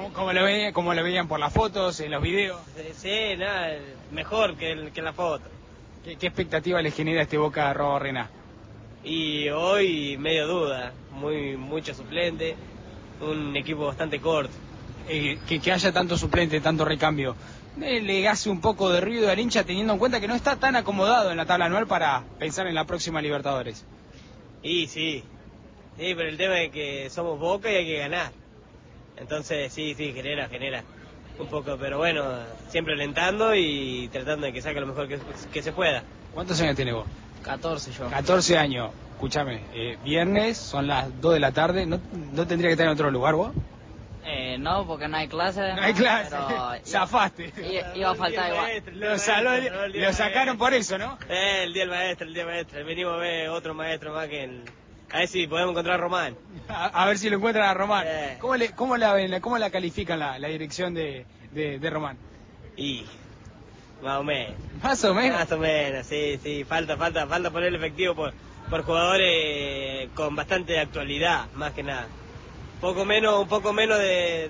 ¿Cómo lo veían por las fotos, en los videos? Sí, nada, mejor que en la foto. ¿Qué expectativa les genera este Boca Robo Rená? Y hoy medio duda, mucho suplente, un equipo bastante corto. Que haya tanto suplente, tanto recambio, le hace un poco de ruido al hincha teniendo en cuenta que no está tan acomodado en la tabla anual para pensar en la próxima Libertadores. Y sí, pero el tema es que somos Boca y hay que ganar. Entonces sí, genera un poco, pero bueno, siempre alentando y tratando de que saque lo mejor que se pueda. ¿Cuántos años tiene vos? 14 yo. 14 años. Escúchame, viernes, son las 2 de la tarde, ¿no tendría que estar en otro lugar vos? No, porque no hay clase. No hay clase, pero zafaste. Iba a faltar igual. Lo sacaron por eso, ¿no? El día del maestro. Venimos a ver otro maestro más a ver si podemos encontrar a Román. A ver si lo encuentran a Román. ¿Cómo la califican la dirección de Román? Y más o menos. ¿Más o menos? Más o menos, sí. Falta poner efectivo por jugadores con bastante actualidad, más que nada. Un poco menos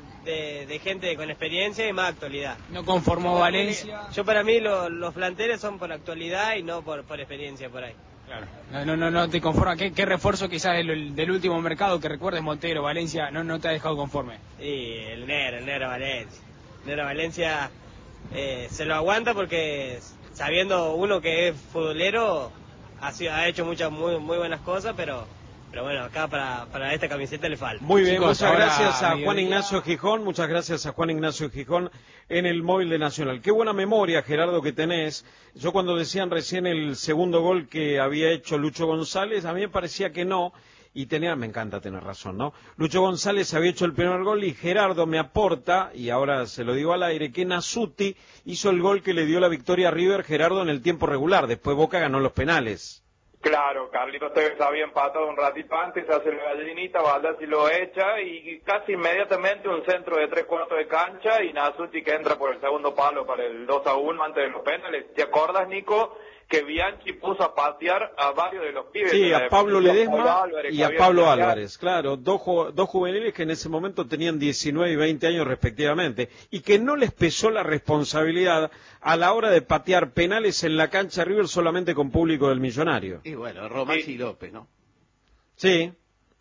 de gente con experiencia y más actualidad. ¿No conformó Valencia? Yo para mí los planteles son por actualidad y no por experiencia por ahí. Claro. No te conforma. ¿Qué refuerzo quizás del último mercado que recuerdes, Montero, Valencia, no te ha dejado conforme? Sí, el Negro Valencia. Negro Valencia se lo aguanta porque sabiendo uno que es futbolero ha hecho muchas muy buenas cosas, pero bueno, acá para esta camiseta le falta. Muy bien, Chicos, muchas gracias a mediodía. Muchas gracias a Juan Ignacio Gijón en el móvil de Nacional. Qué buena memoria, Gerardo, que tenés. Yo cuando decían recién el segundo gol que había hecho Lucho González, a mí me parecía que no, y me encanta tener razón, ¿no? Lucho González había hecho el primer gol y Gerardo me aporta, y ahora se lo digo al aire, que Nasuti hizo el gol que le dio la victoria a River, Gerardo, en el tiempo regular. Después Boca ganó los penales. Claro, Carlitos Tevez había empatado un ratito antes, hace la gallinita, Baldassi lo echa y casi inmediatamente un centro de 3/4 de cancha y Nasuti que entra por el segundo palo para el 2-1 antes de los penales. ¿Te acuerdas, Nico, que Bianchi puso a patear a varios de los pibes? Sí, a Pablo Ledesma y a Pablo Álvarez, claro, dos juveniles que en ese momento tenían 19 y 20 años respectivamente, y que no les pesó la responsabilidad a la hora de patear penales en la cancha River solamente con público del Millonario. Y bueno, Romaxi López, ¿no? Sí,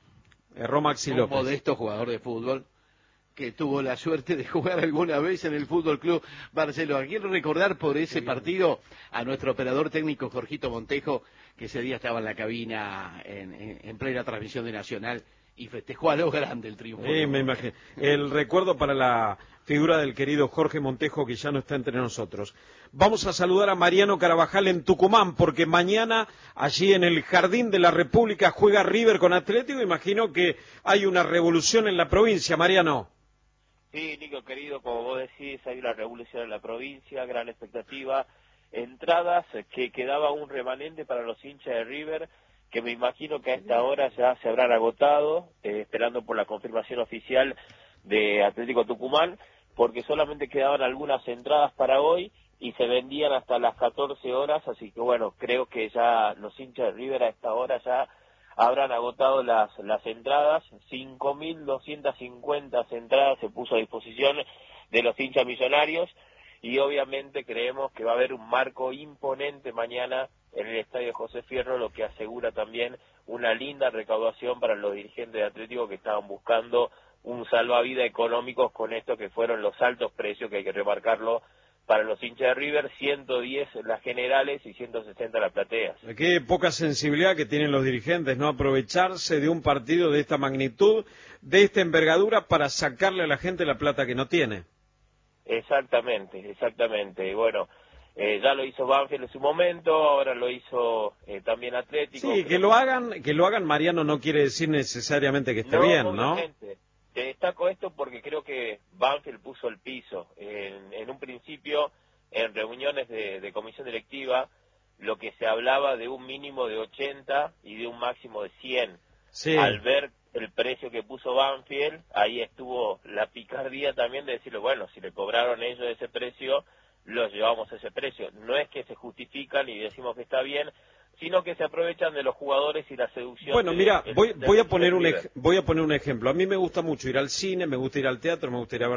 Romaxi López. Un modesto jugador de fútbol que tuvo la suerte de jugar alguna vez en el Fútbol Club Barcelona. Quiero recordar por ese partido a nuestro operador técnico Jorgito Montejo, que ese día estaba en la cabina en plena transmisión de Nacional y festejó a lo grande el triunfo. Me imagino. El recuerdo para la figura del querido Jorge Montejo, que ya no está entre nosotros. Vamos a saludar a Mariano Carabajal en Tucumán, porque mañana allí en el Jardín de la República juega River con Atlético. Imagino que hay una revolución en la provincia, Mariano. Sí, Nico, querido, como vos decís, hay una revolución en la provincia, gran expectativa, entradas que quedaba un remanente para los hinchas de River, que me imagino que a esta hora ya se habrán agotado, esperando por la confirmación oficial de Atlético Tucumán, porque solamente quedaban algunas entradas para hoy y se vendían hasta las 14 horas, así que bueno, creo que ya los hinchas de River a esta hora ya habrán agotado las entradas. 5.250 entradas se puso a disposición de los hinchas millonarios y obviamente creemos que va a haber un marco imponente mañana en el Estadio José Fierro, lo que asegura también una linda recaudación para los dirigentes de Atlético que estaban buscando un salvavidas económico con esto que fueron los altos precios, que hay que remarcarlo, para los hinchas de River, 110 las generales y 160 las plateas. Qué poca sensibilidad que tienen los dirigentes, ¿no? Aprovecharse de un partido de esta magnitud, de esta envergadura, para sacarle a la gente la plata que no tiene. Exactamente. Bueno, ya lo hizo Banfield en su momento, ahora lo hizo también Atlético. Sí, que lo hagan, Mariano, no quiere decir necesariamente que esté bien, ¿no? Obviamente. Te destaco esto porque creo que Banfield puso el piso. En un principio, en reuniones de comisión directiva, lo que se hablaba de un mínimo de 80 y de un máximo de 100. Sí. Al ver el precio que puso Banfield, ahí estuvo la picardía también de decirle, bueno, si le cobraron ellos ese precio, los llevamos a ese precio. No es que se justifican y decimos que está bien, sino que se aprovechan de los jugadores y la seducción. Bueno, mira, voy a poner un ejemplo. A mí me gusta mucho ir al cine, me gusta ir al teatro, me gusta ir a ver